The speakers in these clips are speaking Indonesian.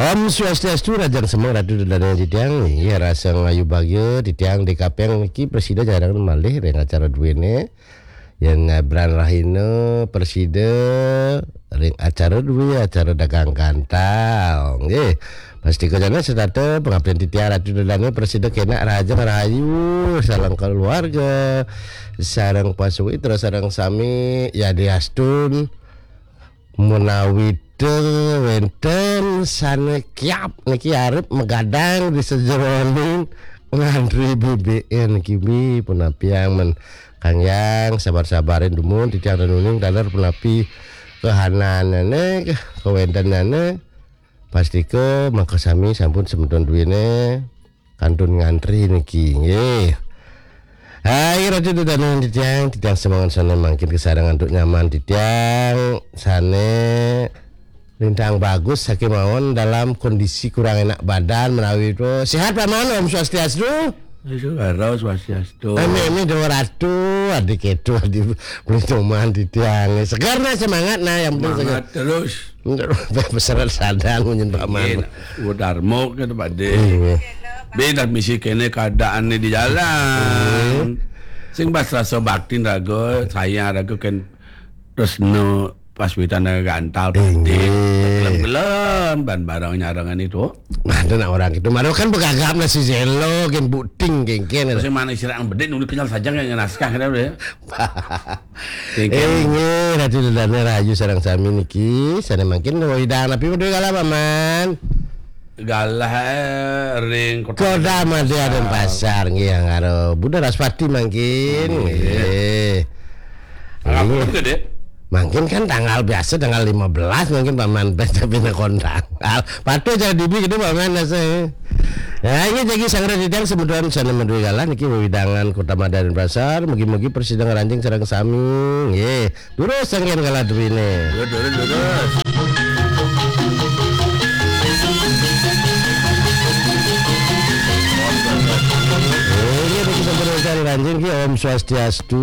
Om Swastiastu Rajan semua ratu dan ditiang ya rasa ngayu bagyo ditiang di kapeng iki presiden jarang malih ring acara duwene yang ngabran rahino presiden ring acara duwe acara dagang kantal nggih pasti kejana sedate pengabdian ditiang ratu dan presiden kena raja rahayu salam keluarga sareng pasui terus sareng sami ya diastun menawi wenten sana kiap niki arep megadang di sejeroning ngantri BBN kibi penapiang men Kang Yang sabar-sabarin dumun titiang renuning dalar penapi kehananane kewentenane pasti ke mangka sami sampun semeton duwene kantun ngantri niki nggih. Hai ratu dan titiang semangat sana makin kesarangan untuk nyaman titiang sane lintang bagus saking mawon dalam kondisi kurang enak badan menawi itu sehat paman Om Swastiastu. Itu karo Swastiastu. Ini dua ratu adik itu di pertemuan di tiang segarnya semangat nah yang penting semangat terus. Besar sadang nyen paman. Udarmo kan Pak De. Beda misi kene keadaannya di jalan. Sing pas rasa bakti rago saya rago kan terus no pas witana gantal gelem-gelem ban barang nyarangan itu. Ada nak orang itu maru kan begagap nasi zelo gen buting gengken. Terus mana isirang bedin udah kenyal saja yang naskah kena udah. Ini ratu dana rayu sarang sami niki sana makin widang tapi udah galah paman. Galah ring kota Madya dan pasar nggih yang karo Bunda Raspati mangkin nggih. Apa gede? Mungkin kan tanggal biasa tanggal 15 mungkin paman pindah kontanggal. Patu jadi dibi gitu paman saya. Ya ini jadi sangra didang sebutan sana mendui galan iki widangan Kota Madya dan Pasar mugi-mugi persidangan ranjing sareng sami nggih. Terus sanggen kala duwine. Terus. Ranjing ki Om Swastiastu.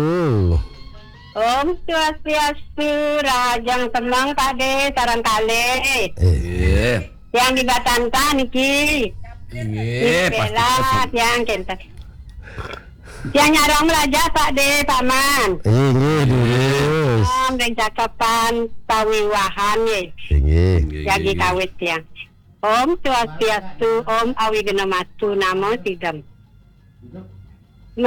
Om Swastiastu, Rajang Semang Kade sarang kale. Yang dibatankan iki. Pelat yang kentak. Yang nyarang melajar Pak De paman. Terus. Om dan cakapan pawiwahan ye. Jadi kawit yang. Om Swastiastu, Om Awi Genomatu Namo Sidam.